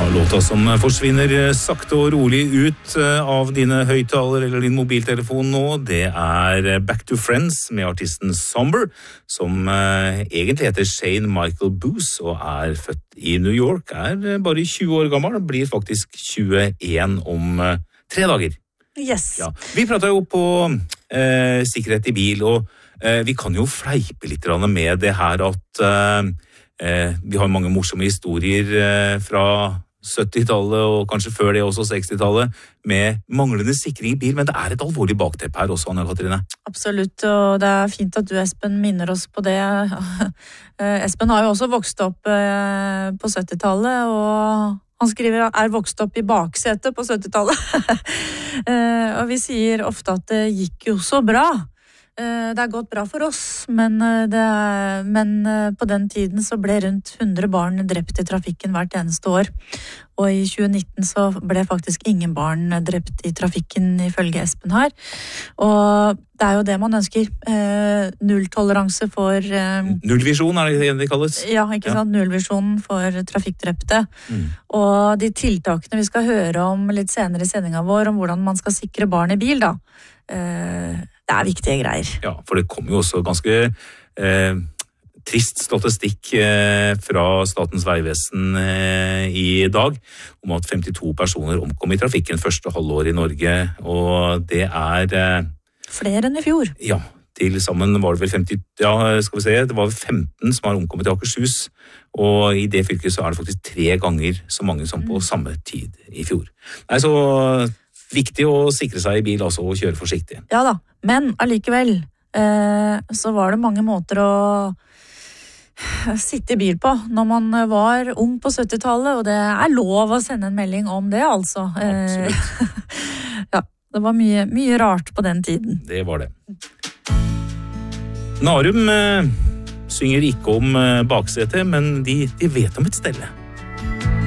Låta som forsvinner sakte og rolig ut av dine høyttaler eller din mobiltelefon nå, det Back to Friends med artisten Somber, som egentlig heter Shane Michael Booth og født i New York, bare 20 år gammel, blir faktisk 21 om 3 dager. Yes. Ja. Vi pratet jo på sikkerhet i bil, og vi kan jo fleipe litt med det her at vi har mange morsomme historier fra 70-tallet og kanskje før det også 60-tallet med manglende sikring i bil, men det et alvorlig bakteppe her også, Anna-Katrine. Absolutt, og det fint at du, Espen, minner oss på det. Espen har jo også vokst opp på 70-tallet, og han skriver vokst opp i baksetet på 70-tallet. Og vi sier ofte at det gikk jo så bra. Det gått bra for oss, men på den tiden så ble rundt 100 barn drept i trafikken hvert eneste år. Og i 2019 så ble faktisk ingen barn drept i trafikken ifølge Espen her. Og det jo det man ønsker. Nulltoleranse for... Nullvisjon det det kalles? Ja, ikke sant? Nullvisjonen for trafikkdrepte. Og de tiltakene vi skal høre om litt senere i sendingen vår, om hvordan man skal sikre barn i bil da, det viktige greier. Ja, for det kommer jo også ganske trist statistikk fra Statens vegvesen i dag, om at 52 personer omkom i trafikken første halvår i Norge, og det flere enn i fjor. Ja, til sammen var det vel 50, ja, skal vi se, det var 15 som har omkommet i Akershus, og i det fylket så det faktisk 3 ganger så mange som på samme tid i fjor. Nei, så viktig å sikre seg i bil også, og kjøre forsiktig. Ja da, men allikevel så var det mange måter å sitte i bil på når man var ung på 70-tallet, og det lov å sende en melding om det, altså. Absolutt. Ja, det var mye rart på den tiden. Det var det. Narum synger ikke om baksetet, men de vet om et stelle.